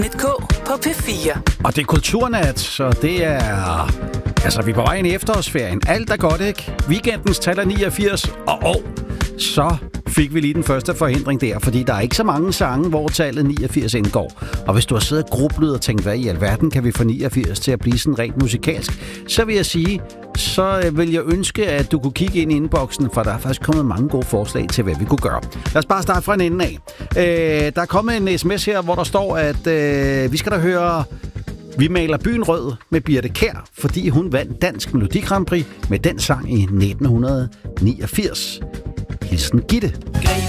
Mit K på P4. Og det er kulturnat, så det er... Altså, vi er på vej ind i efterårsferien. Alt er godt, ikke? Weekendens tal er 89, og så fik vi lige den første forhindring der, fordi der er ikke så mange sange, hvor tallet 89 indgår. Og hvis du har siddet og grublet og tænkt, hvad i alverden kan vi få 89 til at blive sådan rent musikalsk, så vil jeg sige, så vil jeg ønske, at du kunne kigge ind i inboxen, for der er faktisk kommet mange gode forslag til, hvad vi kunne gøre. Lad os bare starte fra en ende af. Der er kommet en sms her, hvor der står, at vi skal da høre Vi maler byen rød med Birthe Kjær, fordi hun vandt Dansk Melodi Grand Prix med den sang i 1989. Hilsen Gitte.